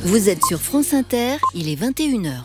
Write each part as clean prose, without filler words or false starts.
Vous êtes sur France Inter, il est 21h.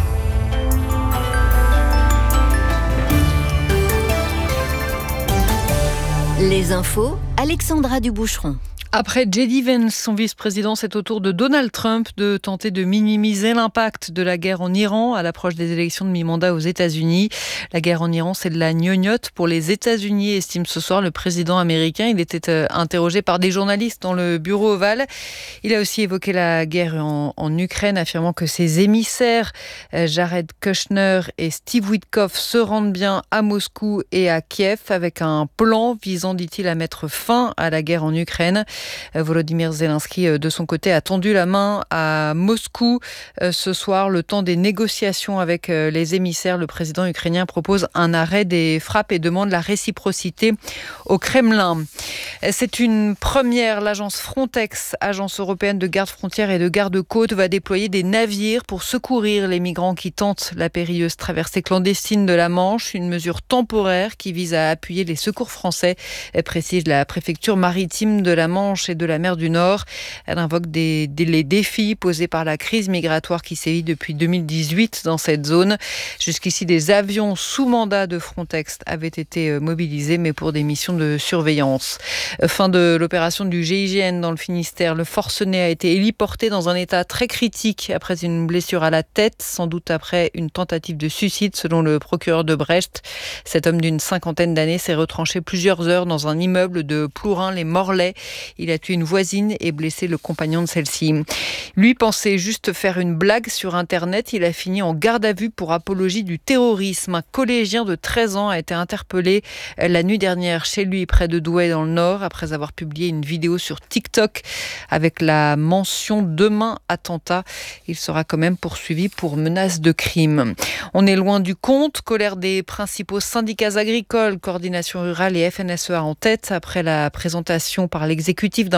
Les infos, Alexandra Duboucheron. Après J.D. Vance, son vice-président, c'est au tour de Donald Trump de tenter de minimiser l'impact de la guerre en Iran à l'approche des élections de mi-mandat aux États-Unis. La guerre en Iran, c'est de la gnognotte pour les États-Unis, estime ce soir le président américain. Il était interrogé par des journalistes dans le bureau ovale. Il a aussi évoqué la guerre en Ukraine, affirmant que ses émissaires, Jared Kushner et Steve Witkoff, se rendent bien à Moscou et à Kiev avec un plan visant, dit-il, à mettre fin à la guerre en Ukraine. Volodymyr Zelensky, de son côté, a tendu la main à Moscou ce soir. Le temps des négociations avec les émissaires, le président ukrainien propose un arrêt des frappes et demande la réciprocité au Kremlin. C'est une première. L'agence Frontex, agence européenne de garde-frontières et de garde-côtes, va déployer des navires pour secourir les migrants qui tentent la périlleuse traversée clandestine de la Manche. Une mesure temporaire qui vise à appuyer les secours français, précise la préfecture maritime de la Manche et de la mer du Nord. Elle invoque les défis posés par la crise migratoire qui sévit depuis 2018 dans cette zone. Jusqu'ici, des avions sous mandat de Frontex avaient été mobilisés, mais pour des missions de surveillance. Fin de l'opération du GIGN dans le Finistère. Le forcené a été héliporté dans un état très critique après une blessure à la tête, sans doute après une tentative de suicide, selon le procureur de Brest. Cet homme d'une 50aine d'années s'est retranché plusieurs heures dans un immeuble de Plourin-les-Morlaix. Il a tué une voisine et blessé le compagnon de celle-ci. Lui pensait juste faire une blague sur Internet. Il a fini en garde à vue pour apologie du terrorisme. Un collégien de 13 ans a été interpellé la nuit dernière chez lui près de Douai dans le Nord après avoir publié une vidéo sur TikTok avec la mention « Demain attentat ». Il sera quand même poursuivi pour menace de crime. On est loin du compte. Colère des principaux syndicats agricoles, Coordination rurale et FNSEA en tête après la présentation par l'exécutif d'un